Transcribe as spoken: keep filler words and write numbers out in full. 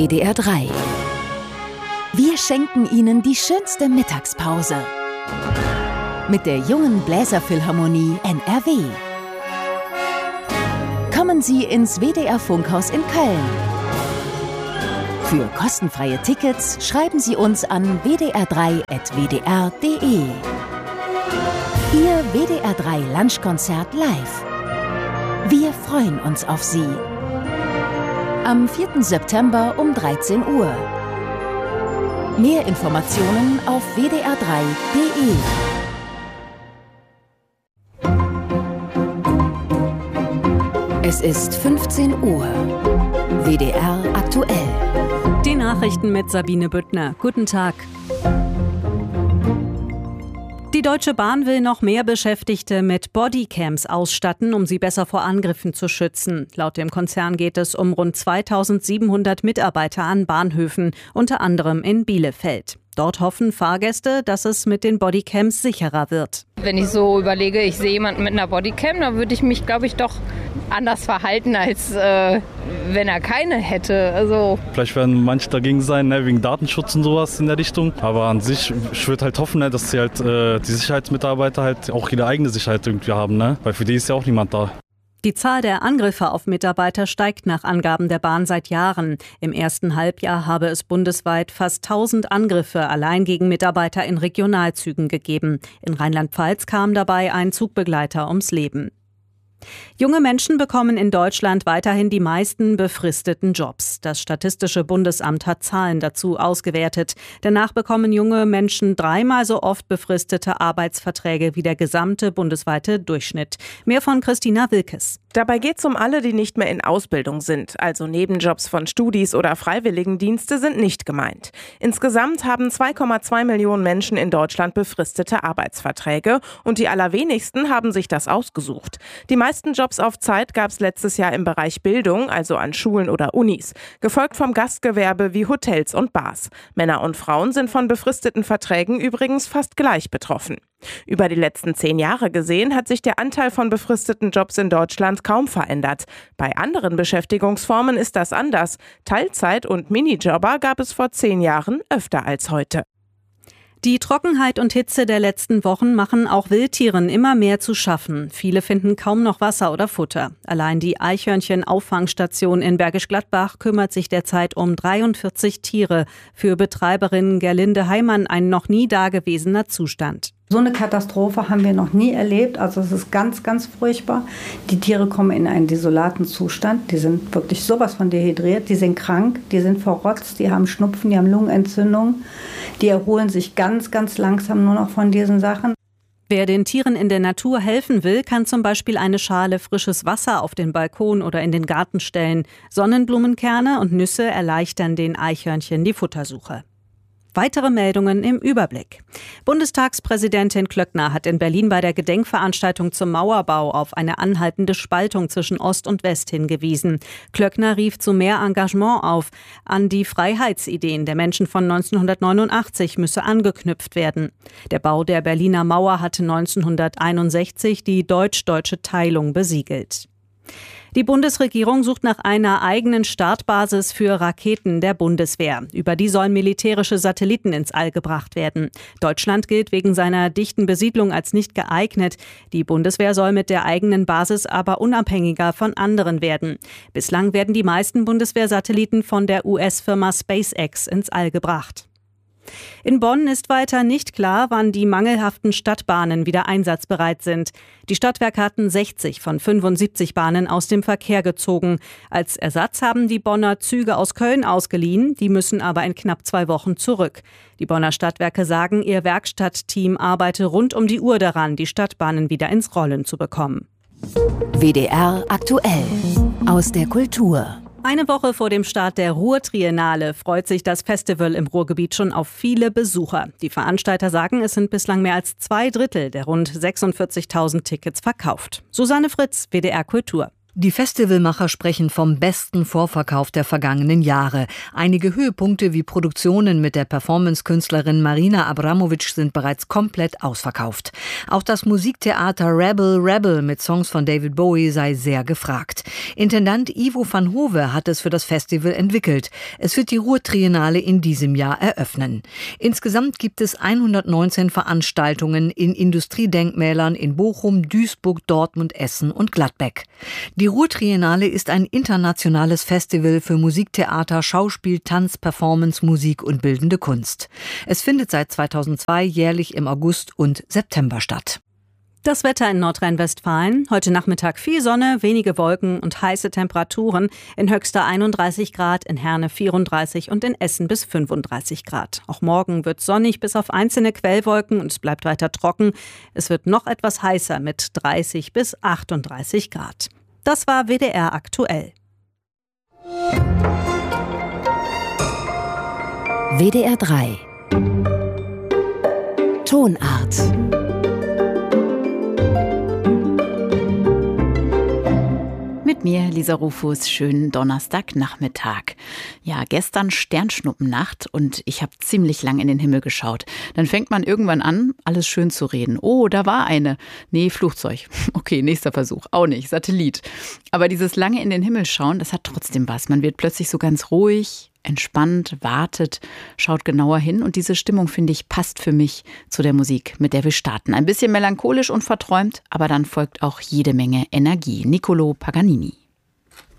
W D R drei. Wir schenken Ihnen die schönste Mittagspause mit der jungen Bläserphilharmonie N R W. Kommen Sie ins W D R-Funkhaus in Köln. Für kostenfreie Tickets schreiben Sie uns an w d r drei at w d r punkt d e. Ihr W D R drei Lunchkonzert live. Wir freuen uns auf Sie. Am vierten September um dreizehn Uhr. Mehr Informationen auf w d r drei punkt d e. Es ist fünfzehn Uhr. W D R aktuell. Die Nachrichten mit Sabine Büttner. Guten Tag. Die Deutsche Bahn will noch mehr Beschäftigte mit Bodycams ausstatten, um sie besser vor Angriffen zu schützen. Laut dem Konzern geht es um rund zweitausendsiebenhundert Mitarbeiter an Bahnhöfen, unter anderem in Bielefeld. Dort hoffen Fahrgäste, dass es mit den Bodycams sicherer wird. Wenn ich so überlege, ich sehe jemanden mit einer Bodycam, dann würde ich mich, glaube ich, doch anders verhalten, als äh, wenn er keine hätte. Also Vielleicht werden manche dagegen sein, ne, wegen Datenschutz und sowas in der Richtung. Aber an sich, ich würde halt hoffen, ne, dass sie halt, äh, die Sicherheitsmitarbeiter halt auch ihre eigene Sicherheit irgendwie haben. Ne? Weil für die ist ja auch niemand da. Die Zahl der Angriffe auf Mitarbeiter steigt nach Angaben der Bahn seit Jahren. Im ersten Halbjahr habe es bundesweit fast tausend Angriffe allein gegen Mitarbeiter in Regionalzügen gegeben. In Rheinland-Pfalz kam dabei ein Zugbegleiter ums Leben. Junge Menschen bekommen in Deutschland weiterhin die meisten befristeten Jobs. Das Statistische Bundesamt hat Zahlen dazu ausgewertet. Danach bekommen junge Menschen dreimal so oft befristete Arbeitsverträge wie der gesamte bundesweite Durchschnitt. Mehr von Christina Wilkes. Dabei geht es um alle, die nicht mehr in Ausbildung sind. Also Nebenjobs von Studis oder Freiwilligendienste sind nicht gemeint. Insgesamt haben zwei Komma zwei Millionen Menschen in Deutschland befristete Arbeitsverträge und die allerwenigsten haben sich das ausgesucht. Die meisten Jobs auf Zeit gab es letztes Jahr im Bereich Bildung, also an Schulen oder Unis, gefolgt vom Gastgewerbe wie Hotels und Bars. Männer und Frauen sind von befristeten Verträgen übrigens fast gleich betroffen. Über die letzten zehn Jahre gesehen hat sich der Anteil von befristeten Jobs in Deutschland kaum verändert. Bei anderen Beschäftigungsformen ist das anders. Teilzeit- und Minijobber gab es vor zehn Jahren öfter als heute. Die Trockenheit und Hitze der letzten Wochen machen auch Wildtieren immer mehr zu schaffen. Viele finden kaum noch Wasser oder Futter. Allein die Eichhörnchen-Auffangstation in Bergisch Gladbach kümmert sich derzeit um dreiundvierzig Tiere. Für Betreiberin Gerlinde Heimann ein noch nie dagewesener Zustand. So eine Katastrophe haben wir noch nie erlebt. Also es ist ganz, ganz furchtbar. Die Tiere kommen in einen desolaten Zustand. Die sind wirklich sowas von dehydriert. Die sind krank, die sind verrotzt, die haben Schnupfen, die haben Lungenentzündung. Die erholen sich ganz, ganz langsam nur noch von diesen Sachen. Wer den Tieren in der Natur helfen will, kann zum Beispiel eine Schale frisches Wasser auf den Balkon oder in den Garten stellen. Sonnenblumenkerne und Nüsse erleichtern den Eichhörnchen die Futtersuche. Weitere Meldungen im Überblick. Bundestagspräsidentin Klöckner hat in Berlin bei der Gedenkveranstaltung zum Mauerbau auf eine anhaltende Spaltung zwischen Ost und West hingewiesen. Klöckner rief zu mehr Engagement auf. An die Freiheitsideen der Menschen von neunzehnhundertneunundachtzig müsse angeknüpft werden. Der Bau der Berliner Mauer hatte neunzehnhunderteinundsechzig die deutsch-deutsche Teilung besiegelt. Die Bundesregierung sucht nach einer eigenen Startbasis für Raketen der Bundeswehr. Über die sollen militärische Satelliten ins All gebracht werden. Deutschland gilt wegen seiner dichten Besiedlung als nicht geeignet. Die Bundeswehr soll mit der eigenen Basis aber unabhängiger von anderen werden. Bislang werden die meisten Bundeswehrsatelliten von der U S-Firma SpaceX ins All gebracht. In Bonn ist weiter nicht klar, wann die mangelhaften Stadtbahnen wieder einsatzbereit sind. Die Stadtwerke hatten sechzig von fünfundsiebzig Bahnen aus dem Verkehr gezogen. Als Ersatz haben die Bonner Züge aus Köln ausgeliehen, die müssen aber in knapp zwei Wochen zurück. Die Bonner Stadtwerke sagen, ihr Werkstattteam arbeite rund um die Uhr daran, die Stadtbahnen wieder ins Rollen zu bekommen. W D R aktuell aus der Kultur. Eine Woche vor dem Start der Ruhr-Triennale freut sich das Festival im Ruhrgebiet schon auf viele Besucher. Die Veranstalter sagen, es sind bislang mehr als zwei Drittel der rund sechsundvierzigtausend Tickets verkauft. Susanne Fritz, W D R Kultur. Die Festivalmacher sprechen vom besten Vorverkauf der vergangenen Jahre. Einige Höhepunkte wie Produktionen mit der Performance-Künstlerin Marina Abramovic sind bereits komplett ausverkauft. Auch das Musiktheater Rebel Rebel mit Songs von David Bowie sei sehr gefragt. Intendant Ivo van Hove hat es für das Festival entwickelt. Es wird die Ruhr-Triennale in diesem Jahr eröffnen. Insgesamt gibt es hundertneunzehn Veranstaltungen in Industriedenkmälern in Bochum, Duisburg, Dortmund, Essen und Gladbeck. Die Ruhr-Triennale ist ein internationales Festival für Musik, Theater, Schauspiel, Tanz, Performance, Musik und bildende Kunst. Es findet seit zweitausendzwei jährlich im August und September statt. Das Wetter in Nordrhein-Westfalen. Heute Nachmittag viel Sonne, wenige Wolken und heiße Temperaturen. In Höxter einunddreißig Grad, in Herne vierunddreißig und in Essen bis fünfunddreißig Grad. Auch morgen wird sonnig bis auf einzelne Quellwolken und es bleibt weiter trocken. Es wird noch etwas heißer mit dreißig bis achtunddreißig Grad. Das war W D R aktuell. W D R drei Tonart. Mit mir, Lisa Rufus, schönen Donnerstagnachmittag. Ja, gestern Sternschnuppennacht und ich habe ziemlich lang in den Himmel geschaut. Dann fängt man irgendwann an, alles schön zu reden. Oh, da war eine. Nee, Flugzeug. Okay, nächster Versuch. Auch nicht, Satellit. Aber dieses lange in den Himmel schauen, das hat trotzdem was. Man wird plötzlich so ganz ruhig, entspannt, wartet, schaut genauer hin. Und diese Stimmung, finde ich, passt für mich zu der Musik, mit der wir starten. Ein bisschen melancholisch und verträumt, aber dann folgt auch jede Menge Energie. Niccolò Paganini.